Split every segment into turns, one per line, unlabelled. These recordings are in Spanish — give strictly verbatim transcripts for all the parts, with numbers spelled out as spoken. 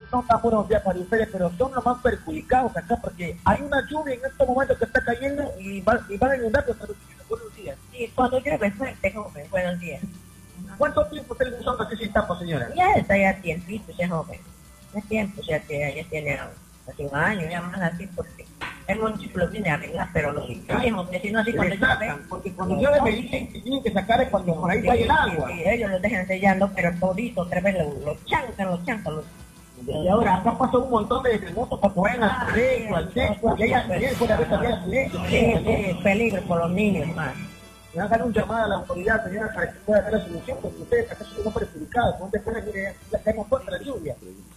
no tan buenos días para ustedes, pero son los más perjudicados acá porque hay una lluvia en estos momentos que está cayendo y, va, y van a inundar los buenos días.
Sí, cuando llueve fuerte, joven, buenos días.
¿Cuánto tiempo está usando así sin tapa, señora?
Ya está ya tiempito, ya joven. Ya tiempo, ya, tiene, ya tiene hace un año, ya más así, porque el municipio lo viene a arreglar, pero lo dijimos, que si no así cuando llueve.
Porque cuando llueve me dicen que tienen que sacar es cuando por ahí cae el agua.
Sí, sí, ellos lo dejan sellando, pero todito, otra vez lo, lo chancan, lo chancan, lo...
Y ahora acá pasó un montón de terremotos para poder al seco, al seco, y ella puede haber también silencio.
Sí, sí, peligro por los niños más.
Me hagan un llamado a la autoridad, señora, para que pueda dar la solución, porque ustedes acá son perjudicados, cuando después que la caemos contra la lluvia.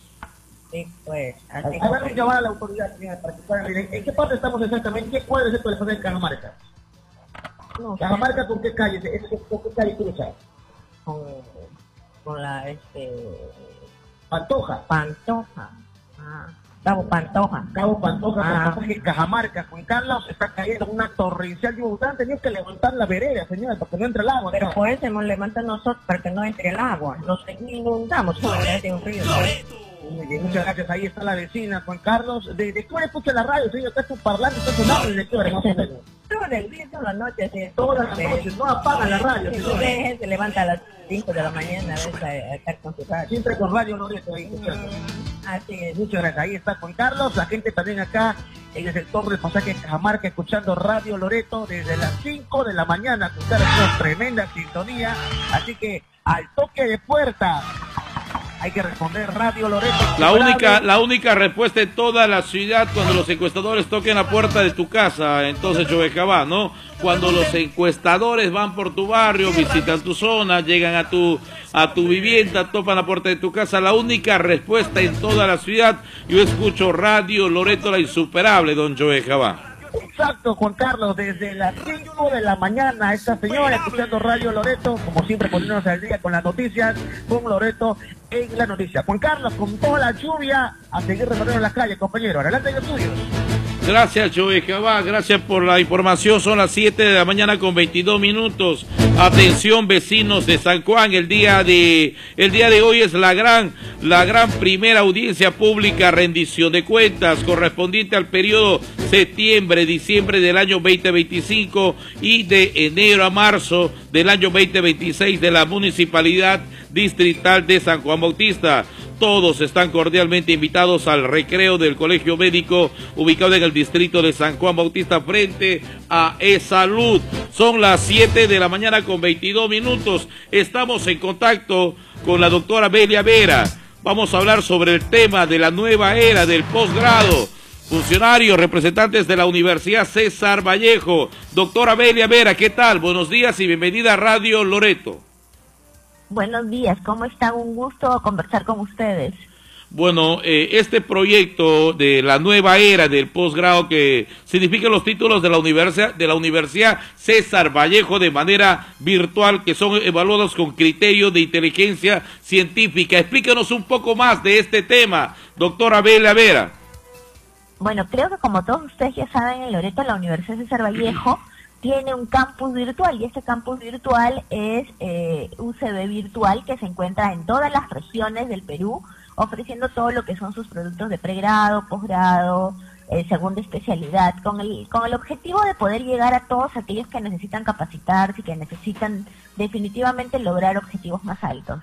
Sí, pues, así.
Hagan un llamado a la autoridad, señora, para que puedan ver. ¿En qué parte estamos exactamente? ¿Qué cuadro es esto de la de Cajamarca?
No,
¿Cajamarca con qué calle? ¿Con qué calle cruzas?
Con, con la, este...
Pantoja.
Pantoja. Ah, Cabo Pantoja.
Cabo Pantoja,
ah.
con Cajamarca, Juan Carlos, está cayendo una torrencial lluvia. Ustedes han tenido que levantar la vereda, señora, para que no entre el agua.
Pero
¿no?
por eso hemos levantado nosotros, para que no entre el agua. Nos inundamos, de un río.
Muy bien, muchas gracias. Ahí está la vecina, Juan Carlos. ¿De, de qué hora escucha la radio, señor? Está su parlante, está sonando desde qué hora, más o menos.
Todo el día, toda la noche, sí.
Todas las noches, no apagan la radio,
sí,
señor.
Sí, se levanta a las cinco de la mañana a, a estar con su radio.
Siempre con Radio Loreto ahí.
Mm, así es.
Muchas gracias. Ahí está Juan Carlos. La gente también acá en el sector del pasaje Cajamarca escuchando Radio Loreto desde las cinco de la mañana. Escucharon una tremenda sintonía. Así que al toque de puerta hay que responder Radio Loreto.
La única, la única respuesta en toda la ciudad cuando los encuestadores toquen la puerta de tu casa, entonces Chobecabá, ¿no? Cuando los encuestadores van por tu barrio, visitan tu zona, llegan a tu a tu vivienda, topan la puerta de tu casa, la única respuesta en toda la ciudad, yo escucho Radio Loreto, la insuperable, don Chobecabá.
Exacto, Juan Carlos, desde las cinco de la mañana, esta señora escuchando Radio Loreto, como siempre poniéndonos al día con las noticias, con Loreto en la noticia. Juan Carlos, con toda la lluvia, a seguir recorriendo las calles, compañero. Adelante, los tuyos.
Gracias, Chobecabá, gracias por la información. Son las siete de la mañana con veintidós minutos. Atención, vecinos de San Juan, el día de el día de hoy es la gran la gran primera audiencia pública, rendición de cuentas correspondiente al periodo septiembre-diciembre del año veinte veinticinco y de enero a marzo del año veinte veintiséis de la Municipalidad Distrital de San Juan Bautista. Todos están cordialmente invitados al recreo del Colegio Médico ubicado en el distrito de San Juan Bautista frente a E-Salud. Son las siete de la mañana con veintidós minutos. Estamos en contacto con la doctora Belia Vera. Vamos a hablar sobre el tema de la nueva era del posgrado. Funcionarios, representantes de la Universidad César Vallejo. Doctora Belia Vera, ¿qué tal? Buenos días y bienvenida a Radio Loreto.
Buenos días, ¿cómo están? Un gusto conversar con ustedes.
Bueno, eh, este proyecto de la nueva era del posgrado que significa los títulos de la Universidad de la Universidad César Vallejo de manera virtual, que son evaluados con criterios de inteligencia científica. Explícanos un poco más de este tema, doctora Belia Vera.
Bueno, creo que como todos ustedes ya saben, en Loreto la Universidad César Vallejo tiene un campus virtual y este campus virtual es eh, U C B virtual que se encuentra en todas las regiones del Perú, ofreciendo todo lo que son sus productos de pregrado, posgrado, eh, segunda especialidad, con el, con el objetivo de poder llegar a todos aquellos que necesitan capacitarse y que necesitan definitivamente lograr objetivos más altos.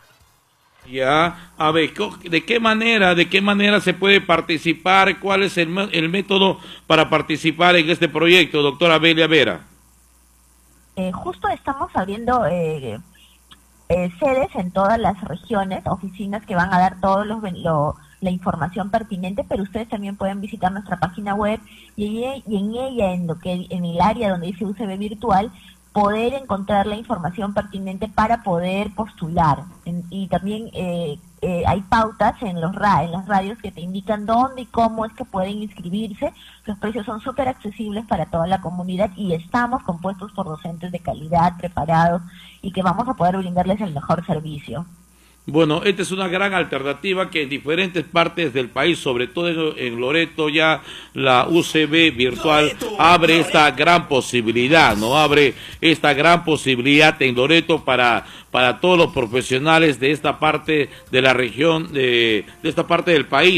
Ya, a ver, ¿de qué manera, de qué manera se puede participar? ¿Cuál es el, el método para participar en este proyecto, doctora Belia Vera?
Eh, justo estamos abriendo eh, eh, sedes en todas las regiones, oficinas que van a dar todos los lo, la información pertinente, pero ustedes también pueden visitar nuestra página web y, y en ella, en lo que en el área donde dice U C B virtual, poder encontrar la información pertinente para poder postular. En, y también eh, eh, hay pautas en los ra en las radios que te indican dónde y cómo es que pueden inscribirse. Los precios son súper accesibles para toda la comunidad y estamos compuestos por docentes de calidad, preparados y que vamos a poder brindarles el mejor servicio.
Bueno, esta es una gran alternativa que en diferentes partes del país, sobre todo en Loreto, ya la U C B virtual abre esta gran posibilidad, ¿no? Abre esta gran posibilidad en Loreto para, para todos los profesionales de esta parte de la región, de, de esta parte del país.